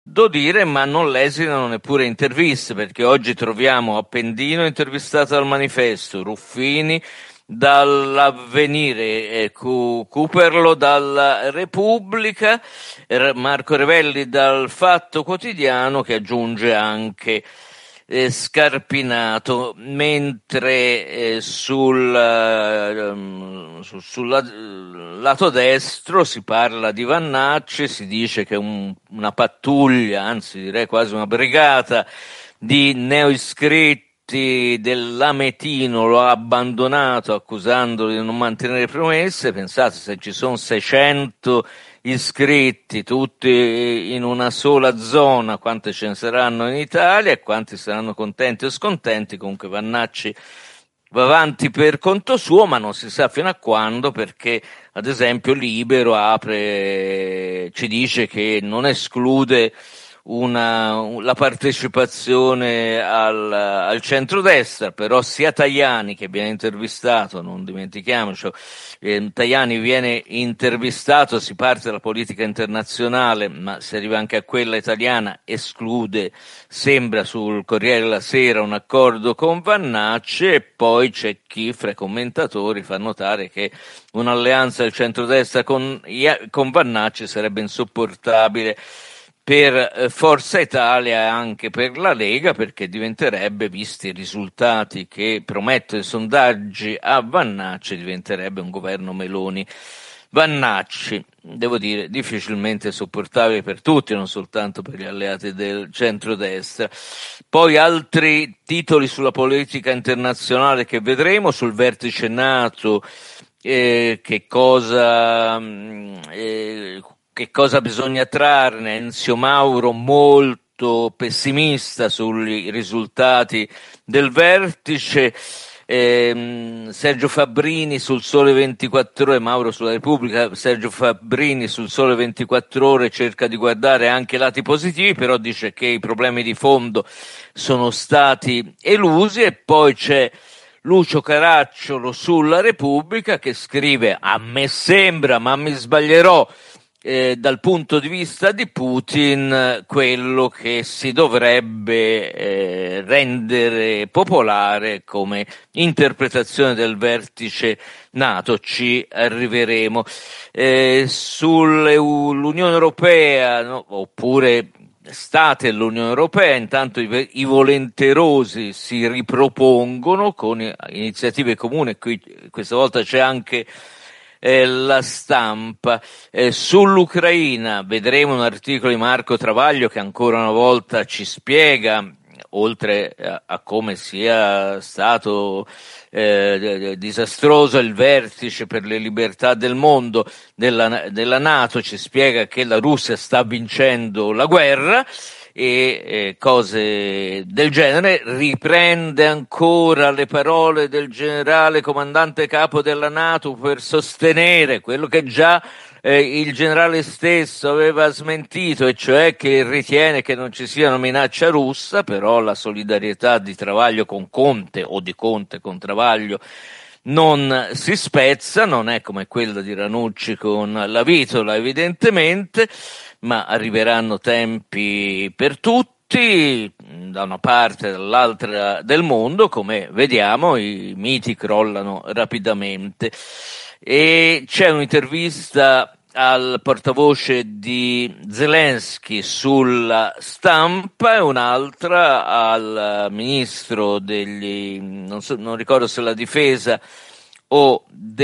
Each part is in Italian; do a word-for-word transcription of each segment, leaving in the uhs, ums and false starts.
dire, ma non lesinano neppure interviste, perché oggi troviamo Appendino intervistato dal Manifesto, Ruffini dall'Avvenire, eh, Cu- Cuperlo dalla Repubblica, R- Marco Revelli dal Fatto Quotidiano, che aggiunge anche eh, Scarpinato, mentre eh, sul, eh, su- sul la- lato destro si parla di Vannacci, si dice che un- una pattuglia, anzi direi quasi una brigata di neoiscritti dell'Ametino lo ha abbandonato accusandolo di non mantenere promesse. Pensate, se ci sono seicento iscritti tutti in una sola zona, quante ce ne saranno in Italia e quanti saranno contenti o scontenti. Comunque Vannacci va avanti per conto suo, ma non si sa fino a quando, perché ad esempio Libero apre, ci dice che non esclude una, la partecipazione al, al centrodestra, però sia Tajani, che viene intervistato, non dimentichiamoci, eh, Tajani viene intervistato, si parte dalla politica internazionale, ma si arriva anche a quella italiana, esclude, sembra sul Corriere della Sera, un accordo con Vannacci, e poi c'è chi fra i commentatori fa notare che un'alleanza del centrodestra con, con Vannacci sarebbe insopportabile per Forza Italia e anche per la Lega, perché diventerebbe, visti i risultati che promettono i sondaggi a Vannacci, diventerebbe un governo Meloni Vannacci, devo dire, difficilmente sopportabile per tutti, non soltanto per gli alleati del centrodestra. Poi altri titoli sulla politica internazionale che vedremo: sul vertice NATO, eh, che cosa eh, che cosa bisogna trarne. Enzio Mauro molto pessimista sui risultati del vertice, ehm, Sergio Fabbrini sul Sole ventiquattro Ore, Mauro sulla Repubblica, Sergio Fabbrini sul Sole ventiquattro Ore cerca di guardare anche i lati positivi, però dice che i problemi di fondo sono stati elusi. E poi c'è Lucio Caracciolo sulla Repubblica, che scrive: a me sembra, ma mi sbaglierò, Eh, dal punto di vista di Putin quello che si dovrebbe eh, rendere popolare come interpretazione del vertice NATO. Ci arriveremo. Eh, sull'Unione Europea, no, oppure state l'Unione Europea, intanto i, i volenterosi si ripropongono con iniziative comuni. Qui questa volta c'è anche Eh, la Stampa. Eh, sull'Ucraina vedremo un articolo di Marco Travaglio che ancora una volta ci spiega, oltre a, a come sia stato eh, disastroso il vertice per le libertà del mondo della, della NATO, ci spiega che la Russia sta vincendo la guerra e eh, cose del genere. Riprende ancora le parole del generale comandante capo della NATO per sostenere quello che già eh, il generale stesso aveva smentito, e cioè che ritiene che non ci sia una minaccia russa. Però la solidarietà di Travaglio con Conte, o di Conte con Travaglio, non si spezza, non è come quella di Ranucci con la Vitola evidentemente, ma arriveranno tempi per tutti, da una parte e dall'altra del mondo. Come vediamo, i miti crollano rapidamente. E c'è un'intervista al portavoce di Zelensky sulla Stampa e un'altra al ministro degli, non so, non ricordo se la difesa o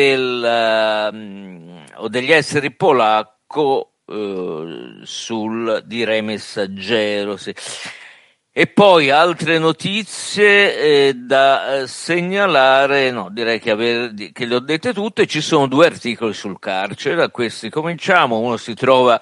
del um, o degli esteri polacco, uh, sul direi Messaggero, sì. E poi altre notizie eh, da eh, segnalare, no, direi che, aver, che le ho dette tutte. Ci sono due articoli sul carcere, da questi cominciamo. Uno si trova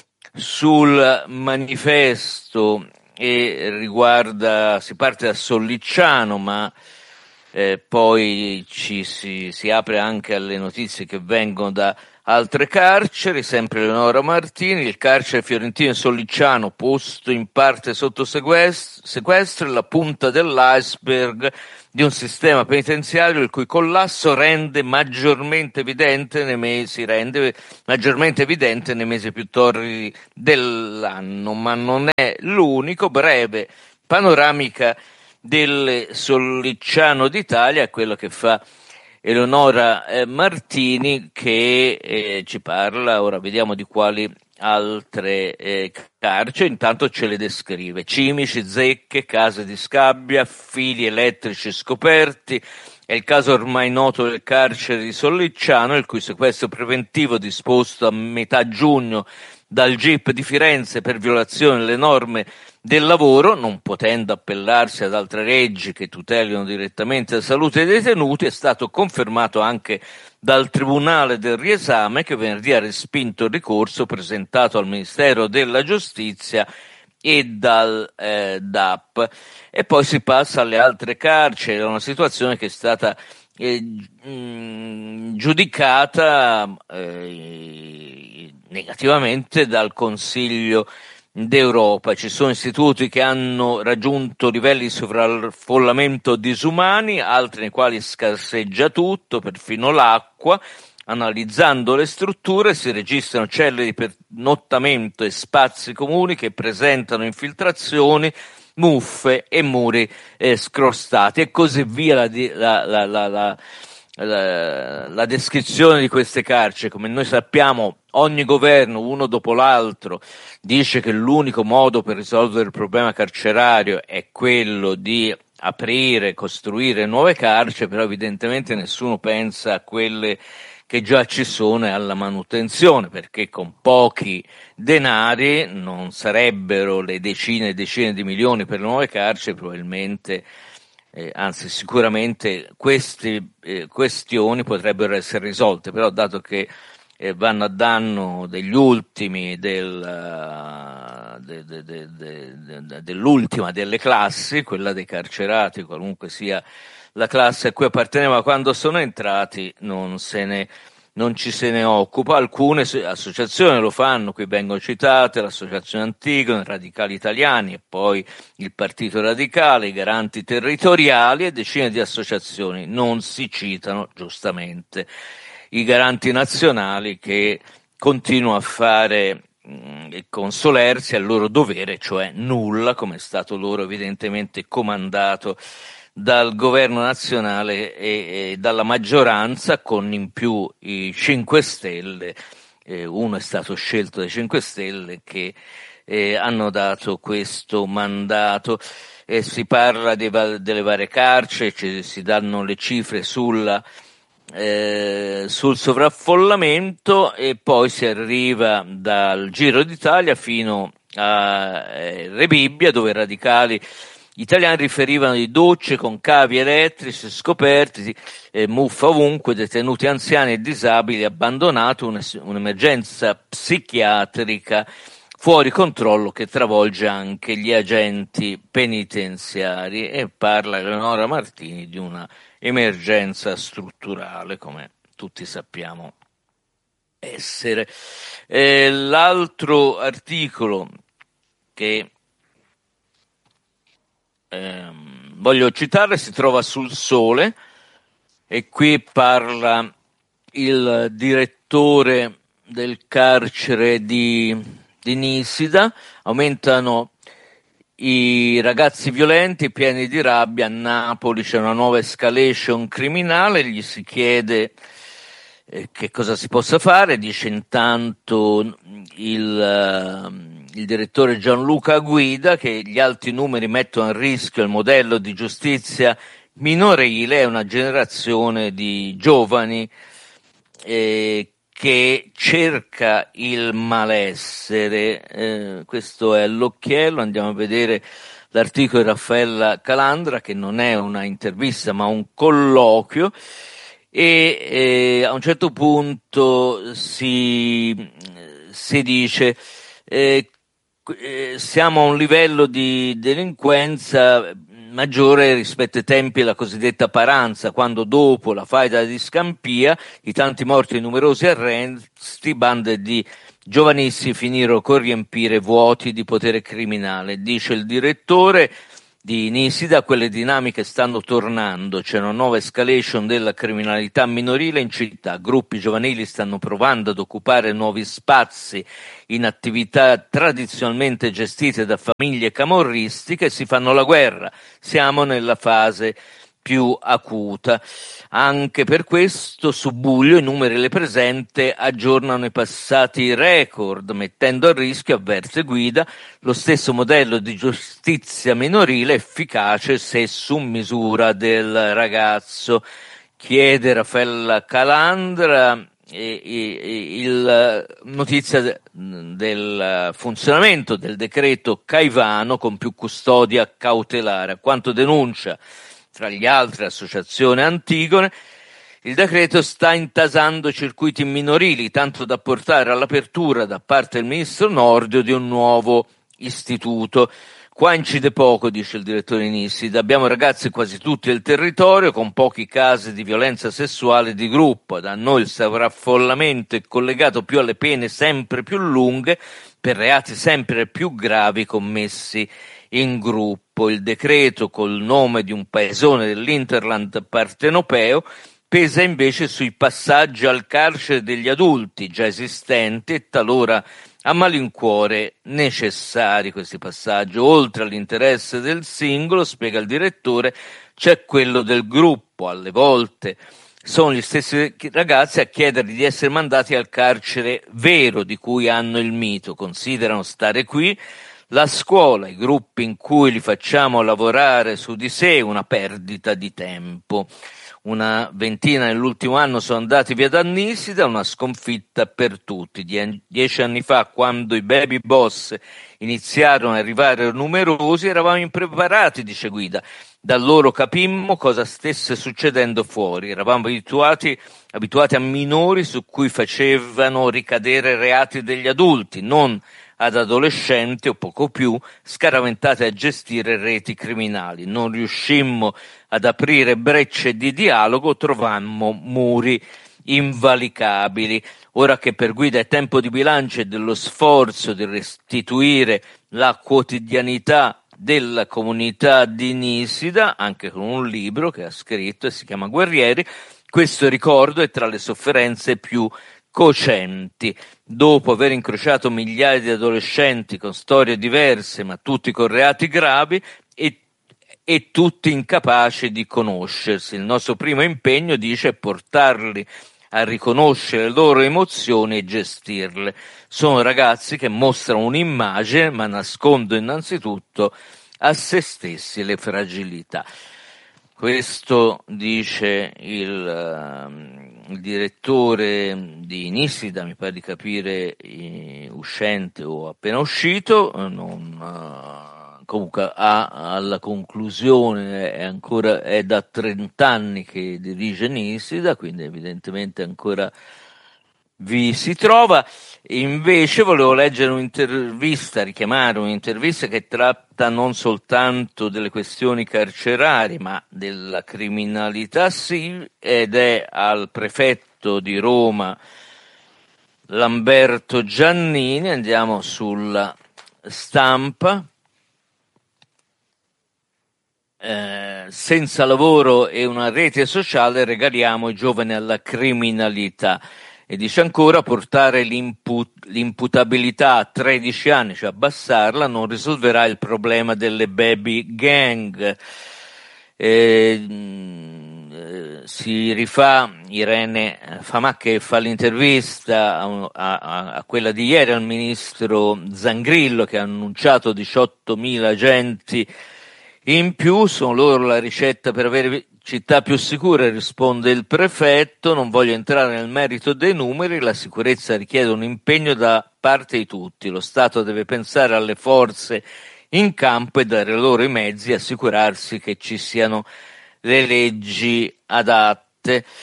sul Manifesto e riguarda, si parte da Sollicciano, ma eh, poi ci si, si apre anche alle notizie che vengono da Altre carceri, sempre Eleonora Martini, il carcere fiorentino e Sollicciano posto in parte sotto sequestro è la punta dell'iceberg di un sistema penitenziario il cui collasso rende maggiormente evidente nei mesi, rende maggiormente evidente nei mesi più torridi dell'anno, ma non è l'unico. Breve panoramica del Sollicciano d'Italia, quello che fa Eleonora eh, Martini, che eh, ci parla, ora vediamo di quali altre eh, carceri, intanto ce le descrive: cimici, zecche, case di scabbia, fili elettrici scoperti. È il caso ormai noto del carcere di Sollicciano, il cui sequestro preventivo disposto a metà giugno dal G I P di Firenze per violazione delle norme del lavoro, non potendo appellarsi ad altre leggi che tutelino direttamente la salute dei detenuti, è stato confermato anche dal Tribunale del Riesame, che venerdì ha respinto il ricorso presentato al Ministero della Giustizia e dal eh, D A P. E poi si passa alle altre carceri, è una situazione che è stata eh, mh, giudicata eh, negativamente dal Consiglio d'Europa. Ci sono istituti che hanno raggiunto livelli di sovraffollamento disumani, altri nei quali scarseggia tutto, perfino l'acqua. Analizzando le strutture si registrano celle di pernottamento e spazi comuni che presentano infiltrazioni, muffe e muri eh, scrostati, e così via. La, la, la, la, la, la, la descrizione di queste carceri, come noi sappiamo, ogni governo, uno dopo l'altro, dice che l'unico modo per risolvere il problema carcerario è quello di aprire, costruire nuove carceri, però evidentemente nessuno pensa a quelle che già ci sono e alla manutenzione, perché con pochi denari non sarebbero le decine e decine di milioni per le nuove carceri, probabilmente, eh, anzi sicuramente queste eh, questioni potrebbero essere risolte, però dato che eh, vanno a danno degli ultimi del, uh, de, de, de, de, de, dell'ultima delle classi, quella dei carcerati, qualunque sia la classe a cui apparteneva quando sono entrati, non se ne non ci se ne occupa. Alcune associazioni lo fanno, qui vengono citate l'Associazione Antigone, i Radicali Italiani e poi il Partito Radicale, i Garanti Territoriali e decine di associazioni. Non si citano giustamente i Garanti Nazionali, che continuano a fare e consolersi al loro dovere, cioè nulla, come è stato loro evidentemente comandato dal governo nazionale e, e dalla maggioranza, con in più i cinque Stelle, eh, uno è stato scelto dai cinque Stelle, che eh, hanno dato questo mandato. Eh, si parla dei, delle varie carceri, ci, si danno le cifre sulla, eh, sul sovraffollamento, e poi si arriva dal Giro d'Italia fino a eh, Rebibbia, dove i radicali italiani riferivano di docce con cavi elettrici scoperti, eh, muffa ovunque, detenuti anziani e disabili abbandonati, un'emergenza psichiatrica fuori controllo che travolge anche gli agenti penitenziari. E parla Eleonora Martini di una emergenza strutturale, come tutti sappiamo essere. Eh, l'altro articolo che Eh, voglio citare si trova sul Sole, e qui parla il direttore del carcere di, di Nisida. Aumentano i ragazzi violenti pieni di rabbia a Napoli, c'è una nuova escalation criminale, gli si chiede eh, che cosa si possa fare. Dice intanto il uh, il direttore Gianluca Guida che gli alti numeri mettono a rischio il modello di giustizia minorile. È una generazione di giovani eh, che cerca il malessere. Eh, questo è l'occhiello. Andiamo a vedere l'articolo di Raffaella Calandra, che non è una intervista ma un colloquio, e eh, a un certo punto si, si dice eh, siamo a un livello di delinquenza maggiore rispetto ai tempi della cosiddetta paranza, quando dopo la faida di Scampia, i tanti morti e numerosi arresti, bande di giovanissimi finirono con riempire vuoti di potere criminale. Dice il direttore di Nisida, quelle dinamiche stanno tornando, c'è una nuova escalation della criminalità minorile in città, gruppi giovanili stanno provando ad occupare nuovi spazi in attività tradizionalmente gestite da famiglie camorristiche, si fanno la guerra, siamo nella fase più acuta. Anche per questo su Buglio i numeri le presente aggiornano i passati record, mettendo a rischio, avverte Guida, lo stesso modello di giustizia minorile efficace se su misura del ragazzo. Chiede Raffaella Calandra e, e, il notizia del funzionamento del decreto Caivano con più custodia cautelare, a quanto denuncia tra gli altri Associazione Antigone. Il decreto sta intasando circuiti minorili, tanto da portare all'apertura da parte del ministro Nordio di un nuovo istituto. Qua incide poco, dice il direttore Nisida, abbiamo ragazzi quasi tutti del territorio con pochi casi di violenza sessuale di gruppo, da noi il sovraffollamento è collegato più alle pene sempre più lunghe per reati sempre più gravi commessi in gruppo. Il decreto col nome di un paesone dell'Interland partenopeo pesa invece sui passaggi al carcere degli adulti già esistenti e talora a malincuore necessari. Questi passaggi, oltre all'interesse del singolo, spiega il direttore, c'è quello del gruppo. Alle volte sono gli stessi ragazzi a chiedergli di essere mandati al carcere vero di cui hanno il mito, considerano stare qui la scuola, i gruppi in cui li facciamo lavorare su di sé, una perdita di tempo. Una ventina nell'ultimo anno sono andati via da Nisida, una sconfitta per tutti. Die- dieci anni fa, quando i baby boss iniziarono ad arrivare numerosi, eravamo impreparati, dice Guida. Da loro capimmo cosa stesse succedendo fuori. Eravamo abituati, abituati a minori su cui facevano ricadere reati degli adulti, non ad adolescenti o poco più scaraventati a gestire reti criminali. Non riuscimmo ad aprire brecce di dialogo, trovammo muri invalicabili. Ora che per Guida è tempo di bilancio e dello sforzo di restituire la quotidianità della comunità di Nisida, anche con un libro che ha scritto e si chiama Guerrieri, questo ricordo è tra le sofferenze più cocenti. Dopo aver incrociato migliaia di adolescenti con storie diverse, ma tutti con reati gravi e, e tutti incapaci di conoscersi, il nostro primo impegno, dice, è portarli a riconoscere le loro emozioni e gestirle. Sono ragazzi che mostrano un'immagine, ma nascondono innanzitutto a se stessi le fragilità. Questo dice il, uh, il direttore di Nisida, mi pare di capire eh, uscente o appena uscito, non, uh, comunque ha, alla conclusione è ancora è da trent'anni che dirige Nisida, quindi evidentemente ancora vi si trova. Invece volevo leggere un'intervista, richiamare un'intervista che tratta non soltanto delle questioni carcerarie, ma della criminalità, sì, ed è al prefetto di Roma Lamberto Giannini. Andiamo sulla Stampa. Eh, senza lavoro e una rete sociale regaliamo i giovani alla criminalità. E dice ancora, portare l'imput- l'imputabilità a tredici anni, cioè abbassarla, non risolverà il problema delle baby gang. Eh, eh, si rifà Irene Famà che fa l'intervista a, a, a quella di ieri al ministro Zangrillo, che ha annunciato diciottomila agenti in più. Sono loro la ricetta per avere città più sicure, risponde il prefetto. Non voglio entrare nel merito dei numeri, la sicurezza richiede un impegno da parte di tutti. Lo Stato deve pensare alle forze in campo e dare loro i mezzi, assicurarsi che ci siano le leggi adatte.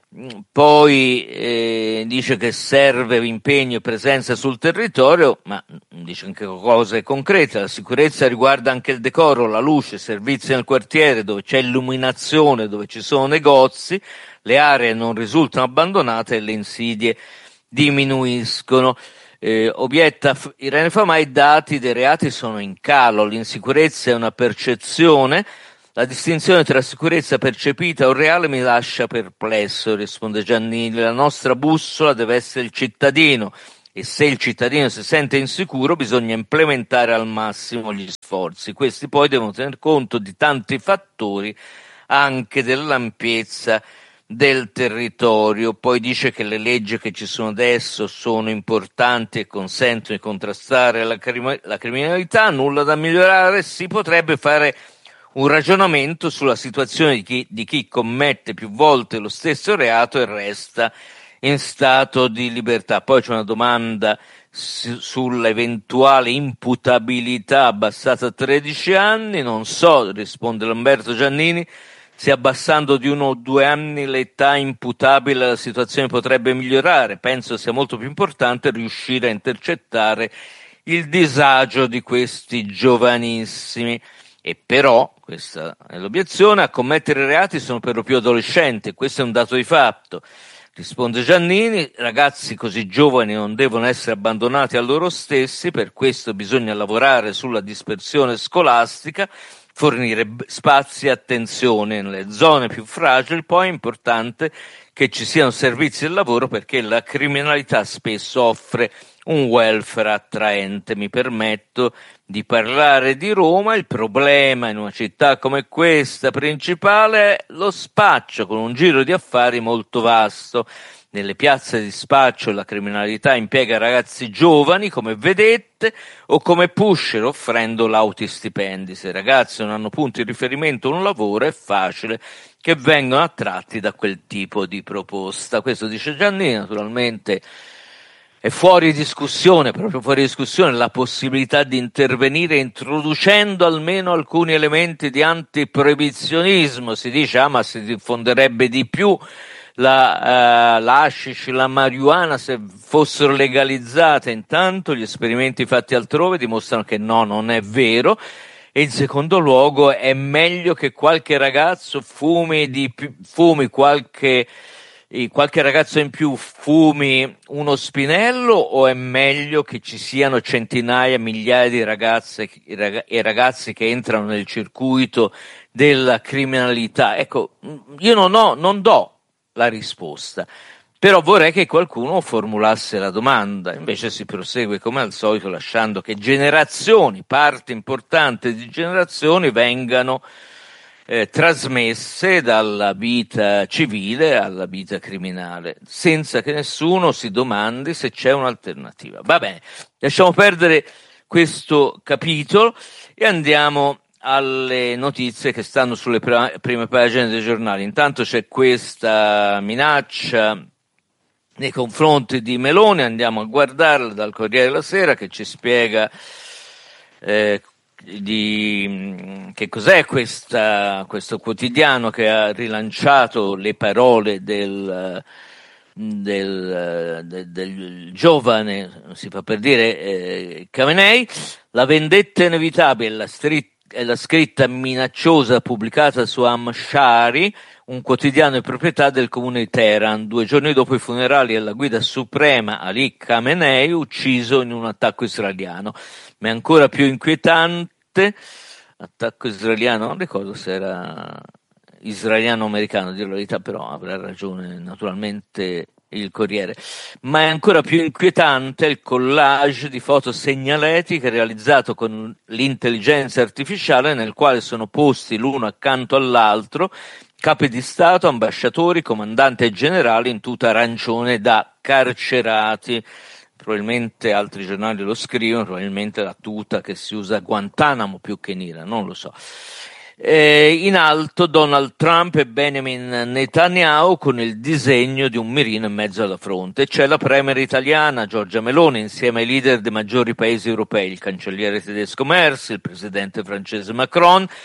Poi eh, dice che serve impegno e presenza sul territorio, ma dice anche cose concrete. La sicurezza riguarda anche il decoro, la luce, i servizi nel quartiere dove c'è illuminazione, dove ci sono negozi, le aree non risultano abbandonate e le insidie diminuiscono. Eh, obietta Irene Famà, i dati dei reati sono in calo, l'insicurezza è una percezione. La distinzione tra sicurezza percepita o reale mi lascia perplesso, risponde Giannini. La nostra bussola deve essere il cittadino e se il cittadino si sente insicuro bisogna implementare al massimo gli sforzi. Questi poi devono tener conto di tanti fattori, anche dell'ampiezza del territorio. Poi dice che le leggi che ci sono adesso sono importanti e consentono di contrastare la, crim- la criminalità, nulla da migliorare, si potrebbe fare un ragionamento sulla situazione di chi, di chi commette più volte lo stesso reato e resta in stato di libertà. Poi c'è una domanda su, sull'eventuale imputabilità abbassata a tredici anni, non so, risponde Lamberto Giannini, se abbassando di uno o due anni l'età imputabile la situazione potrebbe migliorare. Penso sia molto più importante riuscire a intercettare il disagio di questi giovanissimi. E però, questa è l'obiezione, a commettere reati sono per lo più adolescenti, questo è un dato di fatto. Risponde Giannini, ragazzi così giovani non devono essere abbandonati a loro stessi, per questo bisogna lavorare sulla dispersione scolastica, fornire spazi e attenzione nelle zone più fragili. Poi è importante che ci siano servizi del lavoro perché la criminalità spesso offre un welfare attraente. Mi permetto di parlare di Roma. Il problema in una città come questa principale è lo spaccio, con un giro di affari molto vasto. Nelle piazze di spaccio la criminalità impiega ragazzi giovani come vedette o come pusher, offrendo lauti stipendi. Se i ragazzi non hanno punti di riferimento o un lavoro è facile che vengano attratti da quel tipo di proposta. Questo dice Giannini. Naturalmente è fuori discussione, proprio fuori discussione, la possibilità di intervenire introducendo almeno alcuni elementi di antiproibizionismo. Si dice, ah, ma si diffonderebbe di più la, uh, l'hashish, la marijuana se fossero legalizzate. Intanto gli esperimenti fatti altrove dimostrano che no, non è vero. E in secondo luogo è meglio che qualche ragazzo fumi, di più, fumi qualche... qualche ragazzo in più fumi uno spinello, o è meglio che ci siano centinaia, migliaia di ragazze e ragazzi che entrano nel circuito della criminalità? Ecco, io non ho, non do la risposta, però vorrei che qualcuno formulasse la domanda. Invece si prosegue come al solito lasciando che generazioni, parte importante di generazioni vengano Eh, trasmesse dalla vita civile alla vita criminale, senza che nessuno si domandi se c'è un'alternativa. Va bene, lasciamo perdere questo capitolo e andiamo alle notizie che stanno sulle prime pagine dei giornali. Intanto c'è questa minaccia nei confronti di Meloni, andiamo a guardarla dal Corriere della Sera, che ci spiega eh, di che cos'è questa, questo quotidiano che ha rilanciato le parole del, del, del, del giovane, si fa per dire, eh, Khamenei. La vendetta inevitabile, la, strit, è la scritta minacciosa pubblicata su Amshari, un quotidiano di proprietà del comune di Teheran, due giorni dopo i funerali della guida suprema Ali Khamenei, ucciso in un attacco israeliano. Ma è ancora più inquietante, attacco israeliano, non ricordo se era israeliano-americano, a dire la verità, però avrà ragione naturalmente il Corriere, ma è ancora più inquietante il collage di foto segnaletiche realizzato con l'intelligenza artificiale, nel quale sono posti l'uno accanto all'altro capi di Stato, ambasciatori, comandanti e generali in tuta arancione da carcerati. Probabilmente altri giornali lo scrivono, probabilmente la tuta che si usa a Guantanamo più che in Iran, non lo so. Eh, in alto Donald Trump e Benjamin Netanyahu con il disegno di un mirino in mezzo alla fronte. C'è la premier italiana Giorgia Meloni insieme ai leader dei maggiori paesi europei, il cancelliere tedesco Merz, il presidente francese Macron,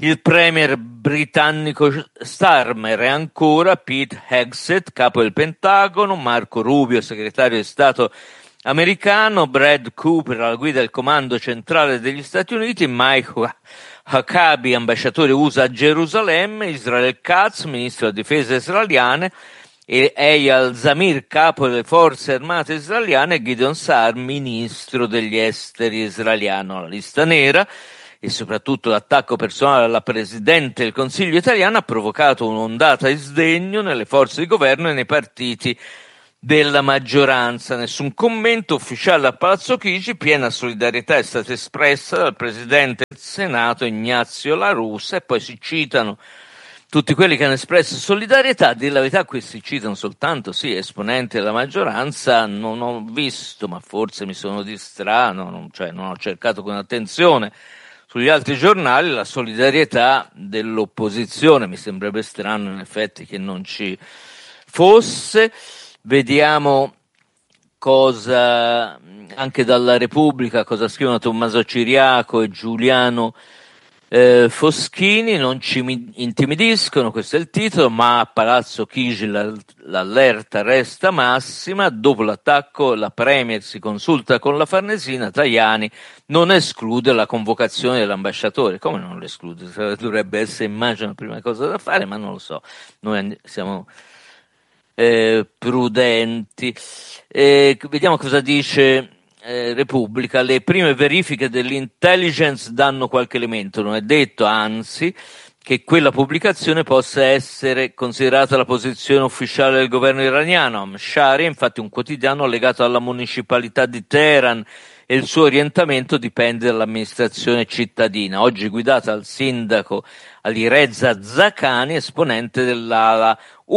il premier britannico Starmer e ancora Pete Hegseth, capo del Pentagono, Marco Rubio, segretario di Stato americano, Brad Cooper alla guida del comando centrale degli Stati Uniti, Mike Huckabee, ambasciatore U S A a Gerusalemme, Israel Katz, ministro della difesa israeliane, e Eyal Zamir, capo delle forze armate israeliane, e Gideon Saar, ministro degli esteri israeliano. La lista nera e soprattutto l'attacco personale alla Presidente del Consiglio italiano ha provocato un'ondata di sdegno nelle forze di governo e nei partiti della maggioranza. Nessun commento ufficiale a Palazzo Chigi, piena solidarietà è stata espressa dal Presidente del Senato Ignazio La Russa, e poi si citano tutti quelli che hanno espresso solidarietà. Di la verità, questi citano soltanto, sì, esponenti della maggioranza. Non ho visto, ma forse mi sono distratto, non, cioè non ho cercato con attenzione sugli altri giornali la solidarietà dell'opposizione. Mi sembrerebbe strano in effetti che non ci fosse. Vediamo cosa anche dalla Repubblica, cosa scrivono Tommaso Ciriaco e Giuliano eh, Foschini. Non ci intimidiscono, questo è il titolo, ma a Palazzo Chigi l'allerta resta massima. Dopo l'attacco la Premier si consulta con la Farnesina, Tajani non esclude la convocazione dell'ambasciatore. Come non lo esclude? Dovrebbe essere, immagino, la prima cosa da fare, ma non lo so. Noi siamo Eh, prudenti. Eh, vediamo cosa dice eh, Repubblica. Le prime verifiche dell'intelligence danno qualche elemento. Non è detto, anzi, che quella pubblicazione possa essere considerata la posizione ufficiale del governo iraniano. Amshari è infatti un quotidiano legato alla municipalità di Teheran e il suo orientamento dipende dall'amministrazione cittadina, oggi guidata dal sindaco Alireza Zakani, esponente dell'ala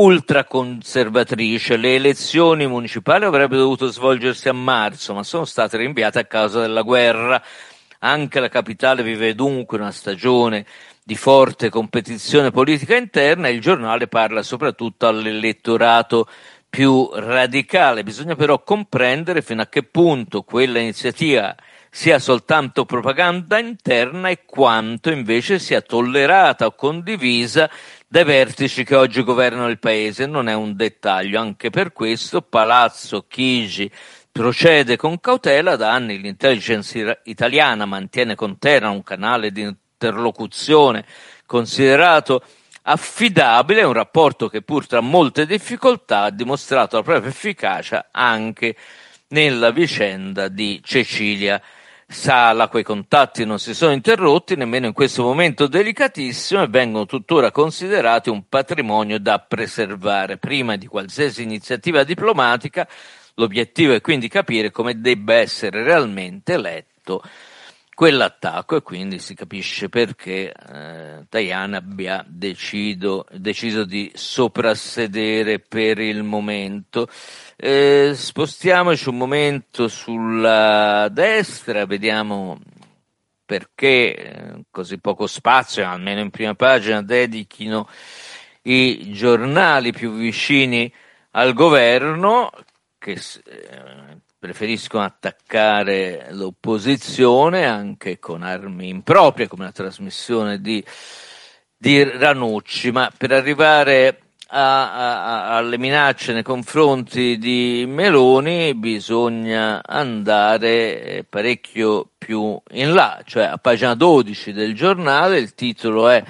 ultraconservatrice. Le elezioni municipali avrebbero dovuto svolgersi a marzo, ma sono state rinviate a causa della guerra. Anche la capitale vive dunque una stagione di forte competizione politica interna, e il giornale parla soprattutto all'elettorato più radicale. Bisogna però comprendere fino a che punto quella iniziativa sia soltanto propaganda interna e quanto invece sia tollerata o condivisa dai vertici che oggi governano il paese. Non è un dettaglio. Anche per questo Palazzo Chigi procede con cautela. Da anni l'intelligence italiana mantiene con Teheran un canale di interlocuzione considerato affidabile, un rapporto che pur tra molte difficoltà ha dimostrato la propria efficacia anche nella vicenda di Cecilia Sala. Quei contatti non si sono interrotti nemmeno in questo momento delicatissimo e vengono tuttora considerati un patrimonio da preservare. Prima di qualsiasi iniziativa diplomatica, l'obiettivo è quindi capire come debba essere realmente letto quell'attacco, e quindi si capisce perché eh, Tajani abbia decido, deciso di soprassedere per il momento. Eh, spostiamoci un momento sulla destra, vediamo perché eh, così poco spazio, almeno in prima pagina, dedichino i giornali più vicini al governo, che eh, preferiscono attaccare l'opposizione anche con armi improprie, come la trasmissione di, di Ranucci. Ma per arrivare a, a, alle minacce nei confronti di Meloni bisogna andare parecchio più in là, cioè a pagina dodici del giornale. Il titolo è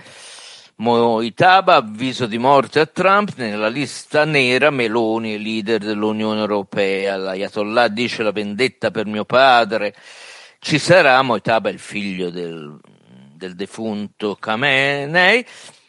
Mojitaba, avviso di morte a Trump, nella lista nera Meloni, leader dell'Unione Europea. L'Ayatollah dice: la vendetta per mio padre ci sarà. Mojitaba è il figlio del, del defunto Khamenei,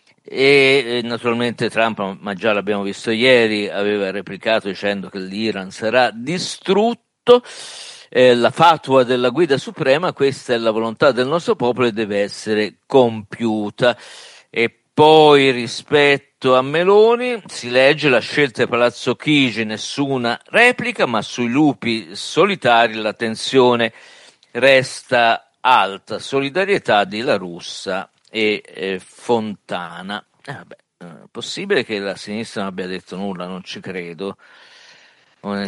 e naturalmente Trump, ma già l'abbiamo visto ieri, aveva replicato dicendo che l'Iran sarà distrutto. Eh, la fatwa della guida suprema: questa è la volontà del nostro popolo e deve essere compiuta. E poi, rispetto a Meloni, si legge: la scelta di Palazzo Chigi, nessuna replica, ma sui lupi solitari la tensione resta alta. Solidarietà di La Russa e eh, Fontana. Eh, vabbè, è possibile che la sinistra non abbia detto nulla? Non ci credo.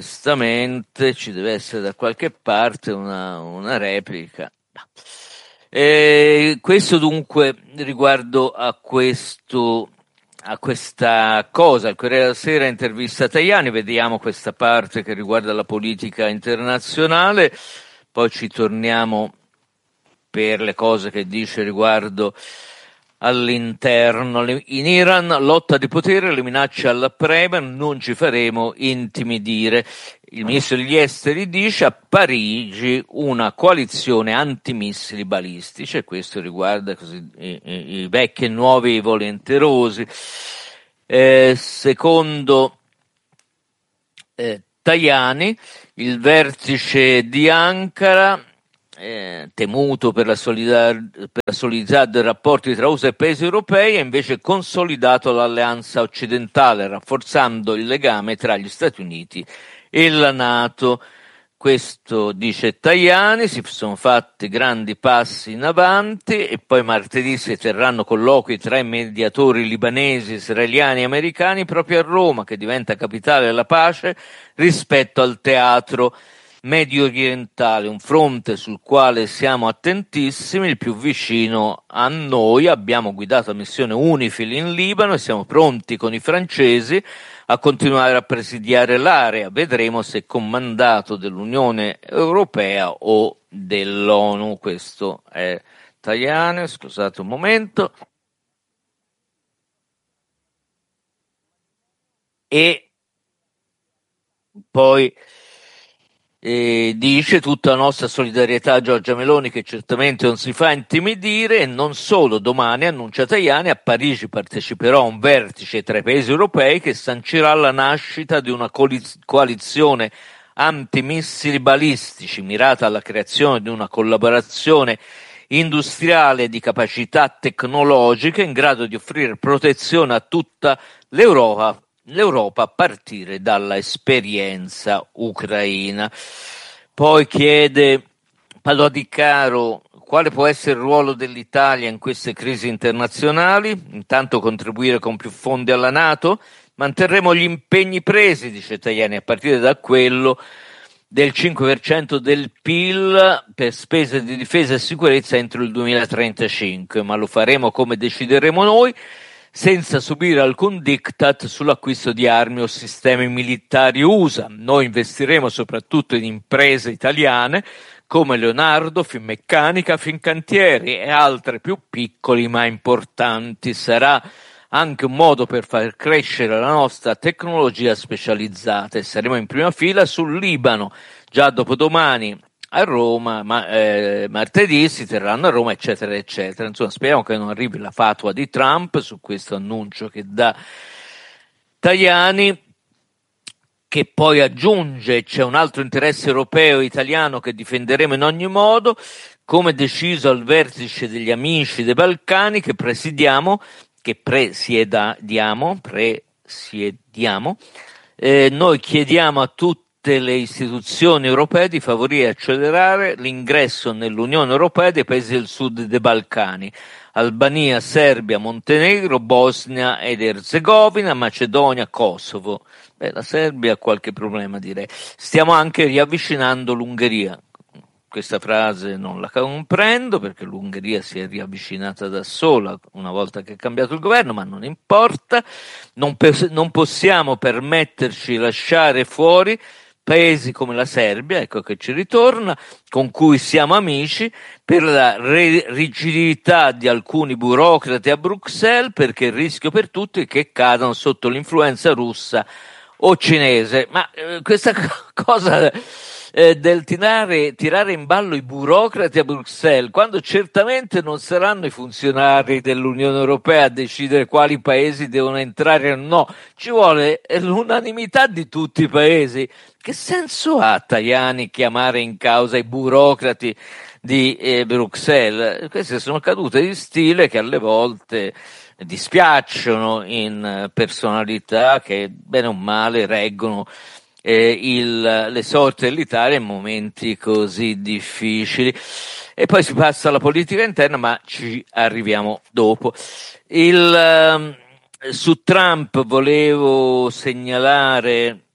Onestamente ci deve essere da qualche parte una, una replica. Eh, questo dunque riguardo a questo a questa cosa. Il Corriere della Sera intervista Tajani, vediamo questa parte che riguarda la politica internazionale, poi ci torniamo per le cose che dice riguardo all'interno. In Iran, lotta di potere, le minacce alla Premier, non ci faremo intimidire. Il ministro degli esteri dice a Parigi una coalizione antimissili balistici, e questo riguarda così, i, i, i vecchi e nuovi volenterosi. Eh, secondo eh, Tajani, il vertice di Ankara, Eh, temuto per la, solidar- per la solidità dei rapporti tra U S A e paesi europei, ha invece consolidato l'alleanza occidentale, rafforzando il legame tra gli Stati Uniti e la NATO. Questo dice Tajani, si sono fatti grandi passi in avanti e poi martedì si terranno colloqui tra i mediatori libanesi, israeliani e americani proprio a Roma, che diventa capitale della pace rispetto al teatro medio orientale, un fronte sul quale siamo attentissimi, il più vicino a noi. Abbiamo guidato la missione UNIFIL in Libano e siamo pronti con i francesi a continuare a presidiare l'area. Vedremo se con mandato dell'Unione Europea o dell'ONU. Questo è Tajani, scusate un momento. E poi E dice tutta la nostra solidarietà a Giorgia Meloni, che certamente non si fa intimidire. E non solo, domani, annuncia Tajani, a Parigi parteciperò a un vertice tra i paesi europei che sancirà la nascita di una coalizione antimissili balistici mirata alla creazione di una collaborazione industriale di capacità tecnologiche in grado di offrire protezione a tutta l'Europa l'Europa a partire dalla esperienza ucraina. Poi chiede Palladicaro quale può essere il ruolo dell'Italia in queste crisi internazionali. Intanto contribuire con più fondi alla NATO. Manterremo gli impegni presi, dice Tajani, a partire da quello del cinque per cento del P I L per spese di difesa e sicurezza entro il duemilatrentacinque, ma lo faremo come decideremo noi, senza subire alcun diktat sull'acquisto di armi o sistemi militari U S A. Noi investiremo soprattutto in imprese italiane come Leonardo, Finmeccanica, Fincantieri e altre più piccoli ma importanti. Sarà anche un modo per far crescere la nostra tecnologia specializzata e saremo in prima fila sul Libano. Già dopodomani a Roma, ma eh, martedì si terranno a Roma, eccetera, eccetera. Insomma, speriamo che non arrivi la fatua di Trump su questo annuncio che dà Tajani, che poi aggiunge: c'è un altro interesse europeo e italiano che difenderemo in ogni modo, come deciso al vertice degli amici dei Balcani che presidiamo, che presiediamo, presiediamo. Eh, noi chiediamo a tutti le istituzioni europee di favorire e accelerare l'ingresso nell'Unione Europea dei paesi del sud dei Balcani: Albania, Serbia, Montenegro, Bosnia ed Erzegovina, Macedonia, Kosovo. Beh, la Serbia ha qualche problema, direi. Stiamo anche riavvicinando l'Ungheria. Questa frase non la comprendo, perché l'Ungheria si è riavvicinata da sola una volta che è cambiato il governo, ma non importa. Non, pe- non possiamo permetterci di lasciare fuori paesi come la Serbia, ecco che ci ritorna, con cui siamo amici, per la re- rigidità di alcuni burocrati a Bruxelles, perché il rischio per tutti è che cadano sotto l'influenza russa o cinese. Ma eh, questa cosa eh, del tirare, tirare in ballo i burocrati a Bruxelles, quando certamente non saranno i funzionari dell'Unione Europea a decidere quali paesi devono entrare o no, ci vuole l'unanimità di tutti i paesi. Che senso ha, Tajani, chiamare in causa i burocrati di eh, Bruxelles? Queste sono cadute di stile che alle volte dispiacciono in personalità che bene o male reggono eh, il, le sorti dell'Italia in momenti così difficili. E poi si passa alla politica interna, ma ci arriviamo dopo. Il, eh, su Trump volevo segnalare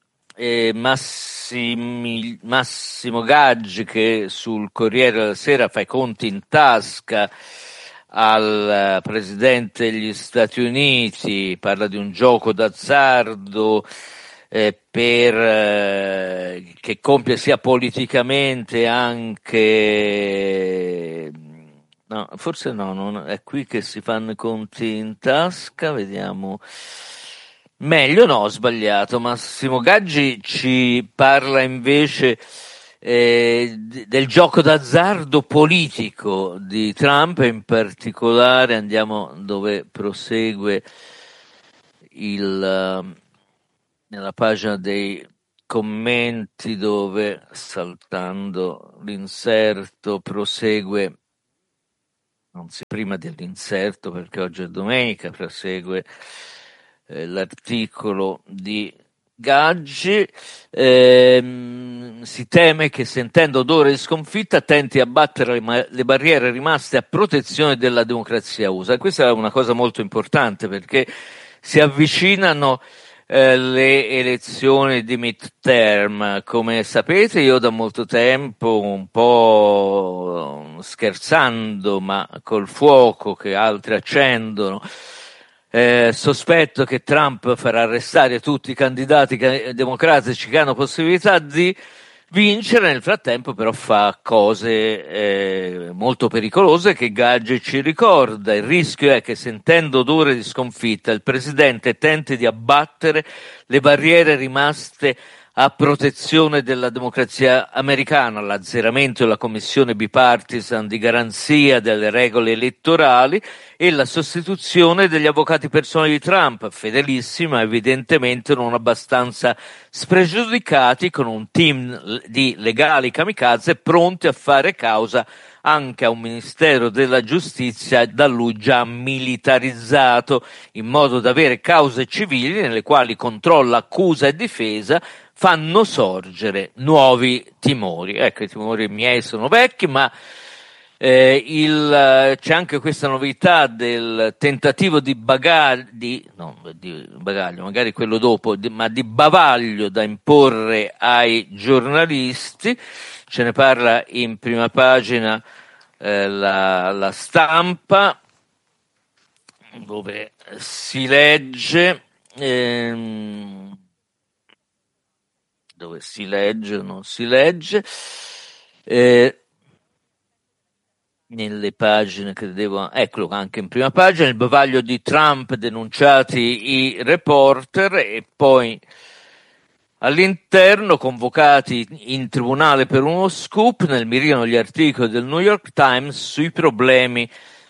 eh, Massimi, Massimo Gaggi, che sul Corriere della Sera fa i conti in tasca al presidente degli Stati Uniti, parla di un gioco d'azzardo eh, per eh, che compie sia politicamente anche no, forse no, non è qui che si fanno i conti in tasca, vediamo. Meglio no, ho sbagliato. Massimo Gaggi ci parla invece eh, del gioco d'azzardo politico di Trump, e in particolare andiamo dove prosegue il, nella pagina dei commenti, dove, saltando l'inserto, prosegue, anzi prima dell'inserto perché oggi è domenica, prosegue eh, l'articolo di Gaggi. Ehm, si teme che, sentendo odore di sconfitta, tenti a battere le, ma- le barriere rimaste a protezione della democrazia U S A. Questa è una cosa molto importante perché si avvicinano eh, le elezioni di midterm. Come sapete, io da molto tempo, un po' scherzando ma col fuoco che altri accendono, Eh, sospetto che Trump farà arrestare tutti i candidati democratici che hanno possibilità di vincere. Nel frattempo però fa cose eh, molto pericolose che Gaggi ci ricorda. Il rischio è che, sentendo odore di sconfitta, il presidente tenti di abbattere le barriere rimaste a protezione della democrazia americana, l'azzeramento della commissione bipartisan di garanzia delle regole elettorali e la sostituzione degli avvocati personali di Trump, fedelissimi ma evidentemente non abbastanza spregiudicati, con un team di legali kamikaze pronti a fare causa anche a un Ministero della Giustizia da lui già militarizzato, in modo da avere cause civili nelle quali controllo, accusa e difesa fanno sorgere nuovi timori. Ecco, i timori miei sono vecchi, ma eh, il, c'è anche questa novità del tentativo di bagaglio, di, no, di bagaglio, magari quello dopo, di, ma di bavaglio da imporre ai giornalisti. Ce ne parla in prima pagina eh, la, la Stampa, dove si legge ehm, dove si legge o non si legge eh, nelle pagine, credevo, eccolo anche in prima pagina, il bavaglio di Trump, denunciati i reporter, e poi all'interno, convocati in tribunale per uno scoop, nel mirino gli articoli del New York Times sui problemi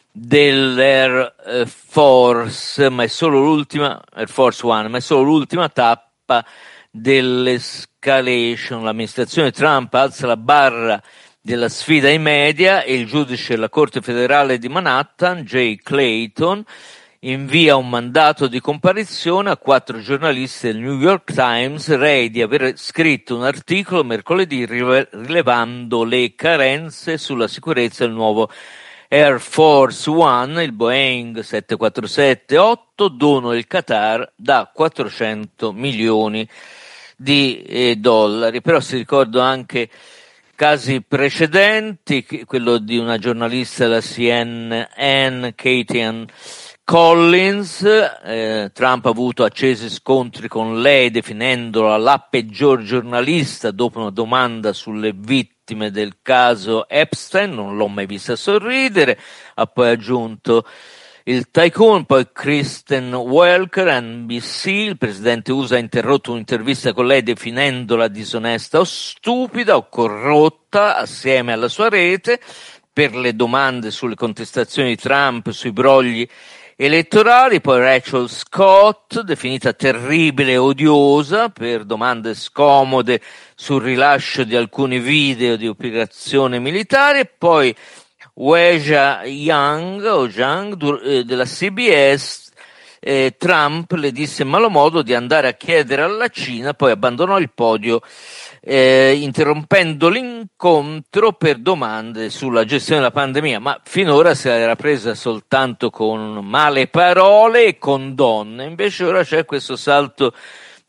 dell'Air Force, ma è solo l'ultima, Air Force One, ma è solo l'ultima tappa dell'escalation. L'amministrazione Trump alza la barra della sfida ai media e il giudice della Corte federale di Manhattan, Jay Clayton, invia un mandato di comparizione a quattro giornalisti del New York Times, rei di aver scritto un articolo mercoledì rilevando le carenze sulla sicurezza del nuovo Air Force One, il Boeing sette quattro sette otto, dono del Qatar da quattrocento milioni di eh, dollari. Però si ricordo anche casi precedenti, quello di una giornalista della C N N, Katie Collins. eh, Trump ha avuto accesi scontri con lei, definendola la peggior giornalista dopo una domanda sulle vittime del caso Epstein. Non l'ho mai vista sorridere. Ha poi aggiunto il tycoon. Poi Kristen Welker, N B C, il presidente U S A ha interrotto un'intervista con lei definendola disonesta o stupida o corrotta assieme alla sua rete per le domande sulle contestazioni di Trump sui brogli elettorali. Poi Rachel Scott, definita terribile e odiosa per domande scomode sul rilascio di alcuni video di operazione militare. Poi Weijia Yang, o Zhang, eh, della C B S, eh, Trump le disse in malo modo di andare a chiedere alla Cina, poi abbandonò il podio eh, interrompendo l'incontro per domande sulla gestione della pandemia, ma finora si era presa soltanto con male parole e con donne. Invece ora c'è questo salto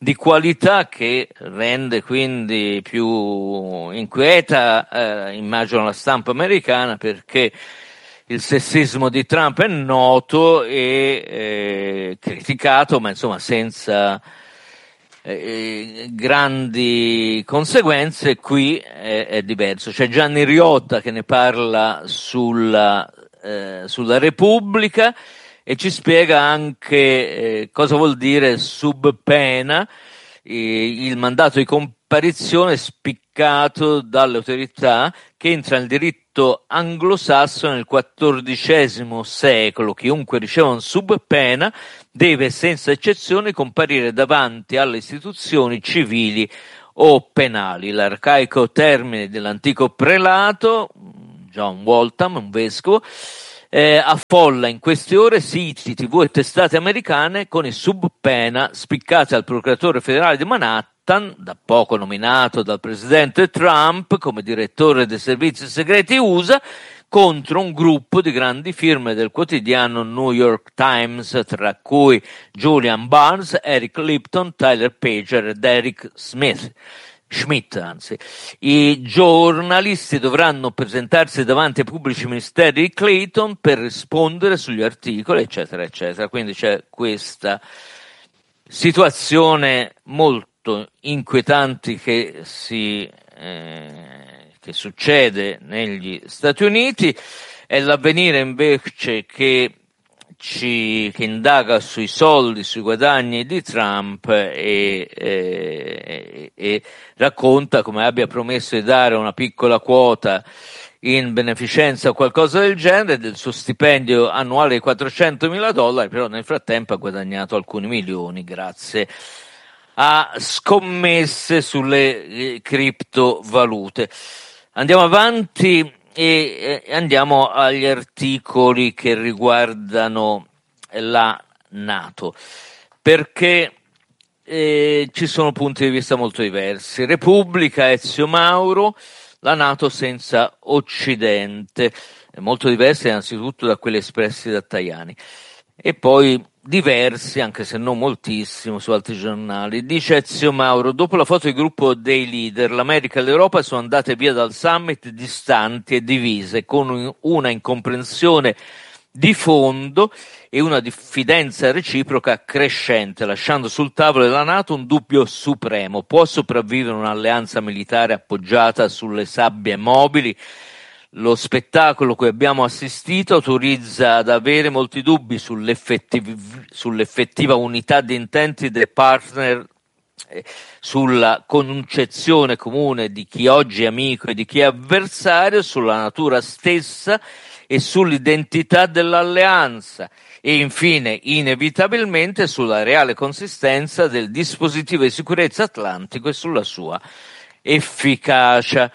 di qualità che rende quindi più inquieta, eh, immagino, la stampa americana, perché il sessismo di Trump è noto e eh, criticato, ma insomma senza eh, grandi conseguenze. Qui è, è diverso. C'è Gianni Riotta che ne parla sulla, eh, sulla Repubblica e ci spiega anche eh, cosa vuol dire sub pena, eh, il mandato di comparizione spiccato dalle autorità che entra nel diritto anglosassone nel quattordicesimo secolo. Chiunque riceva un sub pena deve senza eccezione comparire davanti alle istituzioni civili o penali. L'arcaico termine dell'antico prelato, John Waltham, un vescovo, eh, affolla in queste ore siti, tivù e testate americane con i sub pena spiccati al procuratore federale di Manhattan, da poco nominato dal presidente Trump come direttore dei servizi segreti U S A, contro un gruppo di grandi firme del quotidiano New York Times, tra cui Julian Barnes, Eric Lipton, Tyler Pager ed Eric Smith. Schmidt, anzi. I giornalisti dovranno presentarsi davanti ai pubblici ministeri di Clayton per rispondere sugli articoli, eccetera, eccetera. Quindi c'è questa situazione molto inquietante che si eh, che succede negli Stati Uniti. È l'Avvenire invece che Ci, che indaga sui soldi, sui guadagni di Trump e, e, e racconta come abbia promesso di dare una piccola quota in beneficenza o qualcosa del genere del suo stipendio annuale di quattrocentomila dollari, però nel frattempo ha guadagnato alcuni milioni grazie a scommesse sulle eh, criptovalute. Andiamo avanti e andiamo agli articoli che riguardano la NATO, perché eh, ci sono punti di vista molto diversi. Repubblica, Ezio Mauro, la NATO senza Occidente, molto diversi innanzitutto da quelli espressi da Tajani, e poi diversi, anche se non moltissimo, su altri giornali. Dice Ezio Mauro: dopo la foto di gruppo dei leader, l'America e l'Europa sono andate via dal summit distanti e divise, con una incomprensione di fondo e una diffidenza reciproca crescente, lasciando sul tavolo della NATO un dubbio supremo: può sopravvivere un'alleanza militare appoggiata sulle sabbie mobili? Lo spettacolo cui abbiamo assistito autorizza ad avere molti dubbi sull'effettiv- sull'effettiva unità di intenti dei partner, eh, sulla concezione comune di chi oggi è amico e di chi è avversario, sulla natura stessa e sull'identità dell'alleanza e infine, inevitabilmente, sulla reale consistenza del dispositivo di sicurezza atlantico e sulla sua efficacia.